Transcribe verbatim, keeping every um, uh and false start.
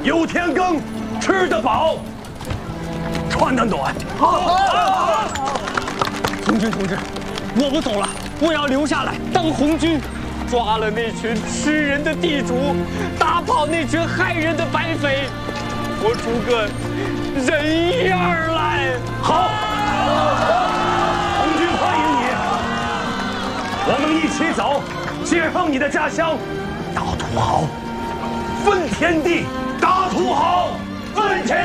有田耕，吃得饱，穿得暖。好， 红军同志，我不走了，我要留下来当红军，抓了那群吃人的地主，打跑那群害人的白匪，活出个人样来。 好，红军欢迎你，我们一起走，解放你的家乡，大土豪分田地，大土豪分田。